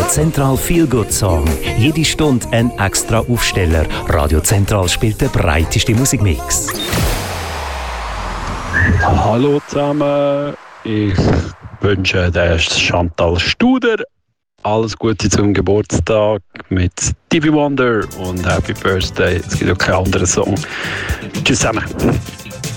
Zentral Feel Good Song. Jede Stunde ein extra Aufsteller. Radio Zentral spielt den breitesten Musikmix. Hallo zusammen, ich wünsche der Chantal Studer alles Gute zum Geburtstag mit Stevie Wonder und Happy Birthday. Es gibt auch keinen anderen Song. Tschüss zusammen.